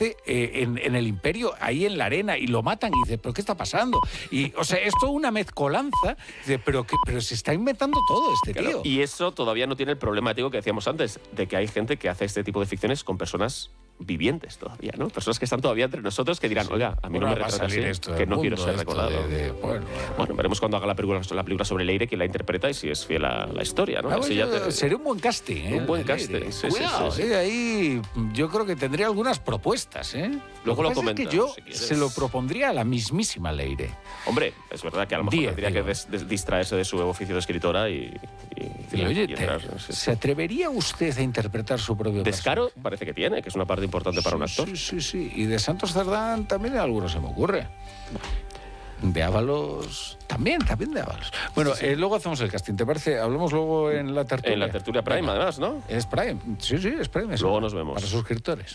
aparece en el Imperio, ahí en la arena, y lo matan, y dice, ¿pero qué está pasando? Y, o sea, es toda una mezcolanza, dice, pero se está inventando todo este tío. Y eso todavía no tiene el problemático que decíamos antes, de que hay gente que hace este tipo de ficciones con personas vivientes todavía, ¿no? Personas que están todavía entre nosotros que dirán, oiga, a mí no me retrata así, que no quiero ser recordado. Bueno, veremos cuando haga la película sobre Leire, quién la interpreta y si es fiel a la historia, ¿no? Sería un buen casting, ¿eh? Un buen casting, Cuidado, sí. Ahí yo creo que tendría algunas propuestas, ¿eh? Luego lo comentas. Es que yo si se lo propondría a la mismísima Leire. Hombre, es verdad que a lo mejor tendría que distraerse de su oficio de escritora y oye, ¿se atrevería usted a interpretar su propio Descaro personaje? Parece que tiene, que es una parte importante para un actor. Sí. Y de Santos Cerdán también alguno se me ocurre. De Ábalos también de Ábalos. Bueno, luego hacemos el casting, ¿te parece? Hablamos luego en la tertulia. En la tertulia Prime, además, ¿no? Es Prime, sí, es Prime. Luego nos vemos. Para suscriptores.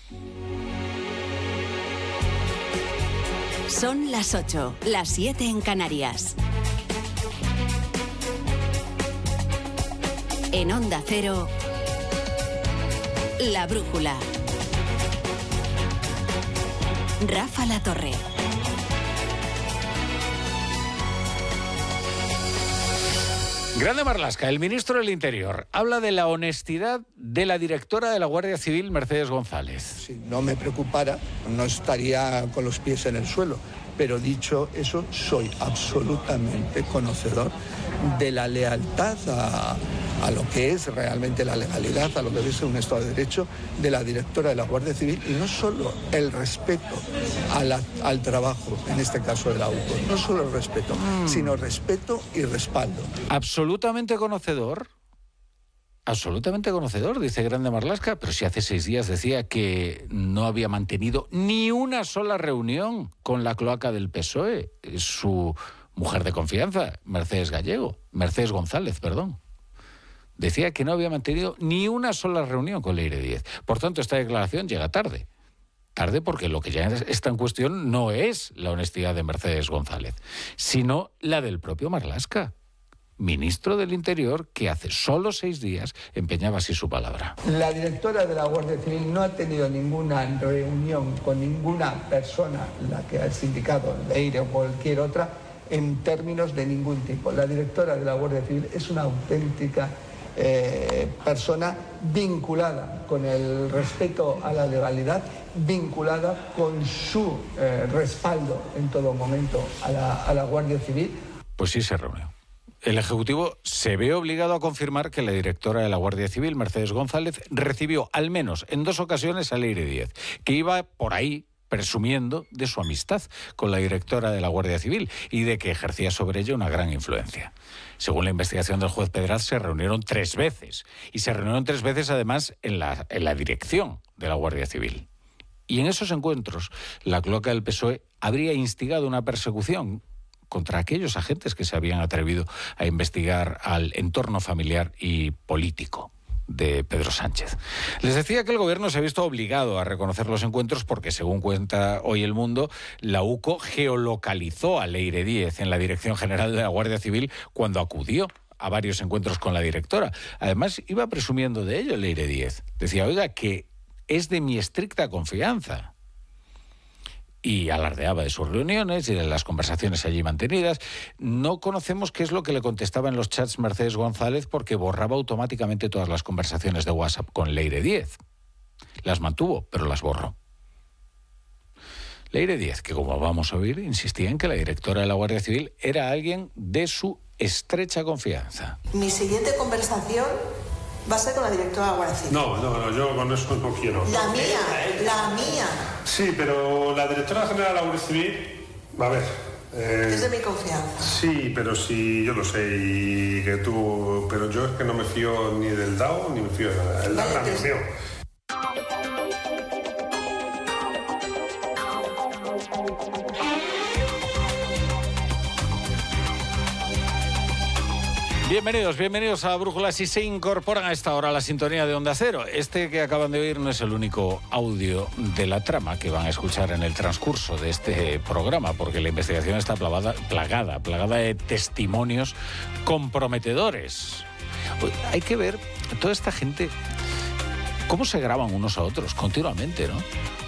Son las 8, las 7 en Canarias. En Onda Cero, La Brújula. Rafa La Torre. Grande Marlaska, el ministro del Interior, habla de la honestidad de la directora de la Guardia Civil, Mercedes González. Si no me preocupara, no estaría con los pies en el suelo. Pero dicho eso, soy absolutamente conocedor de la lealtad a lo que es realmente la legalidad, a lo que es un Estado de Derecho de la directora de la Guardia Civil, y no solo el respeto al trabajo, en este caso de la UCO, no solo el respeto, sino respeto y respaldo. Absolutamente conocedor, dice Grande Marlaska, pero si hace 6 días decía que no había mantenido ni una sola reunión con la cloaca del PSOE, su mujer de confianza, Mercedes González. Decía que no había mantenido ni una sola reunión con Leire Díez. Por tanto, esta declaración llega tarde. Tarde porque lo que ya está en cuestión no es la honestidad de Mercedes González, sino la del propio Marlaska, ministro del Interior, que hace solo 6 días empeñaba así su palabra. La directora de la Guardia Civil no ha tenido ninguna reunión con ninguna persona, la que ha sindicado, Leire o cualquier otra, en términos de ningún tipo. La directora de la Guardia Civil es una auténtica persona vinculada con el respeto a la legalidad, vinculada con su respaldo en todo momento a la Guardia Civil. Pues sí se reunió. El Ejecutivo se ve obligado a confirmar que la directora de la Guardia Civil, Mercedes González, recibió al menos en 2 ocasiones a Leire Díez, que iba por ahí presumiendo de su amistad con la directora de la Guardia Civil y de que ejercía sobre ella una gran influencia. Según la investigación del juez Pedraz, se reunieron 3 veces. Y se reunieron 3 veces, además, en la dirección de la Guardia Civil. Y en esos encuentros, la cloaca del PSOE habría instigado una persecución contra aquellos agentes que se habían atrevido a investigar al entorno familiar y político de Pedro Sánchez. Les decía que el gobierno se ha visto obligado a reconocer los encuentros porque, según cuenta Hoy El Mundo, la UCO geolocalizó a Leire Díez en la Dirección General de la Guardia Civil cuando acudió a varios encuentros con la directora. Además, iba presumiendo de ello Leire Díez. Decía, oiga, que es de mi estricta confianza. Y alardeaba de sus reuniones y de las conversaciones allí mantenidas. No conocemos qué es lo que le contestaba en los chats Mercedes González porque borraba automáticamente todas las conversaciones de WhatsApp con Leire Díez. Las mantuvo, pero las borró. Leire Díez, que como vamos a oír, insistía en que la directora de la Guardia Civil era alguien de su estrecha confianza. Mi siguiente conversación va a ser con la directora de la Guardia Civil. No, yo con eso no quiero. La mía. Sí, pero la directora general de la Guardia Civil, a ver... es de mi confianza. Sí, pero sí, yo lo sé, y que tú... Pero yo es que no me fío ni del DAO, ni me fío de nada. El DAO es amigo mío. Bienvenidos a Brújula. Si se incorporan a esta hora a la sintonía de Onda Cero. Este que acaban de oír no es el único audio de la trama que van a escuchar en el transcurso de este programa, porque la investigación está plagada de testimonios comprometedores. Hay que ver toda esta gente, cómo se graban unos a otros continuamente, ¿no?